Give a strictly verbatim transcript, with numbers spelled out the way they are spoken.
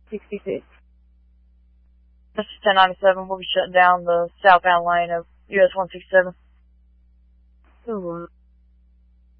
sixty-six. This is ten ninety-seven. We'll be shutting down the southbound lane of U S one sixty-seven. So what?